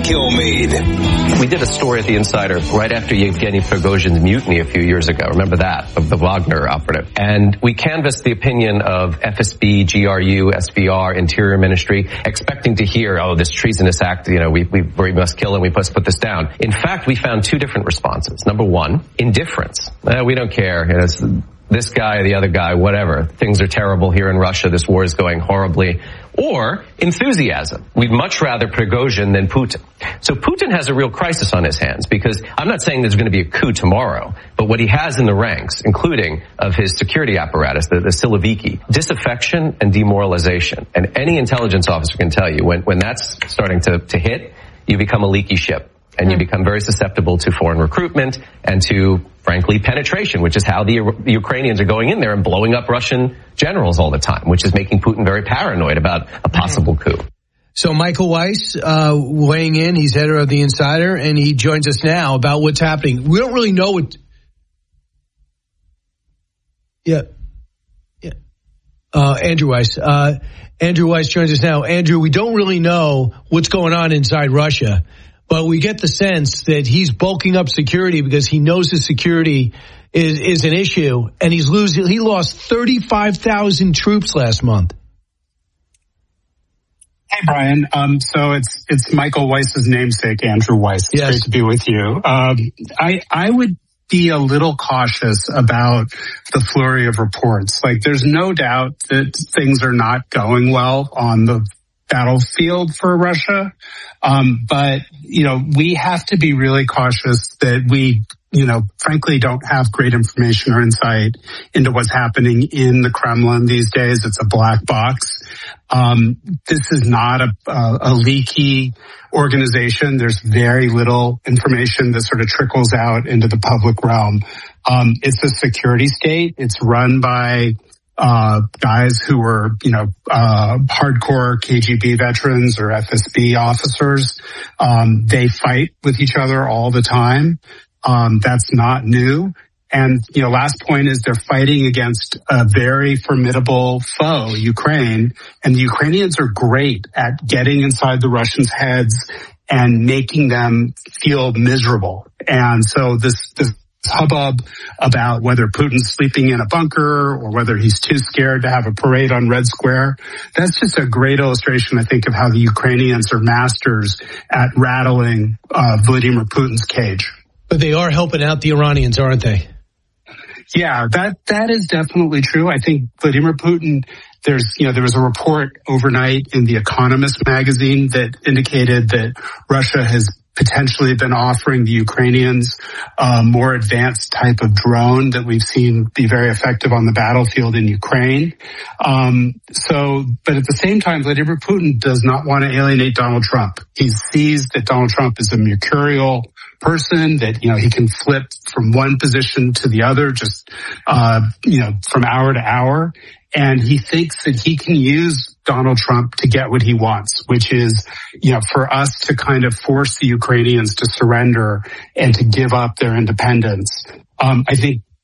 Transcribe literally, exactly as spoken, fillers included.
Kilmeade. We did a story at The Insider right after Yevgeny Prigozhin's mutiny a few years ago. Remember that, of the Wagner operative. And we canvassed the opinion of F S B, G R U, S V R, Interior Ministry, expecting to hear, oh, this treasonous act, you know, we, we, we must kill and we must put this down. In fact, we found two different responses. Number one, indifference. Eh, we don't care. You know, it's this guy, the other guy, whatever. Things are terrible here in Russia. This war is going horribly. Or enthusiasm. We'd much rather Prigozhin than Putin. So Putin has a real crisis on his hands, because I'm not saying there's going to be a coup tomorrow, but what he has in the ranks, including of his security apparatus, the, the Siloviki, disaffection and demoralization. And any intelligence officer can tell you when, when that's starting to, to hit, you become a leaky ship. And you become very susceptible to foreign recruitment and to, frankly, penetration, which is how the Ukrainians are going in there and blowing up Russian generals all the time, which is making Putin very paranoid about a possible coup. So Michael Weiss uh, weighing in, he's editor of The Insider, and he joins us now about what's happening. We don't really know what... Yeah. yeah. Uh, Andrew Weiss. Uh, Andrew Weiss joins us now. Andrew, we don't really know what's going on inside Russia. But we get the sense that he's bulking up security because he knows his security is, is an issue, and he's losing. He lost thirty-five thousand troops last month. Hey, Brian. Um, so it's it's Michael Weiss's namesake, Andrew Weiss. It's yes. Great to be with you. Um, I I would be a little cautious about the flurry of reports. Like, there's no doubt that things are not going well on the battlefield for Russia. Um, but, you know, we have to be really cautious that we, you know, frankly don't have great information or insight into what's happening in the Kremlin these days. It's a black box. Um, this is not a, a, a leaky organization. There's very little information that sort of trickles out into the public realm. Um, it's a security state. It's run by Uh, guys who were, you know, uh, hardcore K G B veterans or F S B officers. Um, they fight with each other all the time. Um, that's not new. And, you know, last point is they're fighting against a very formidable foe, Ukraine. And the Ukrainians are great at getting inside the Russians' heads and making them feel miserable. And so this, this, hubbub about whether Putin's sleeping in a bunker or whether he's too scared to have a parade on Red Square. That's just a great illustration, I think, of how the Ukrainians are masters at rattling uh, Vladimir Putin's cage. But they are helping out the Iranians, aren't they? Yeah, that that is definitely true. I think Vladimir Putin, there's, you know, there was a report overnight in The Economist magazine that indicated that Russia has potentially been offering the Ukrainians a more advanced type of drone that we've seen be very effective on the battlefield in Ukraine. Um, so, but at the same time, Vladimir Putin does not want to alienate Donald Trump. He sees that Donald Trump is a mercurial person, that, you know, he can flip from one position to the other just, uh, you know, from hour to hour. And he thinks that he can use Donald Trump to get what he wants, which is, you know, for us to kind of force the Ukrainians to surrender and to give up their independence. Um, I think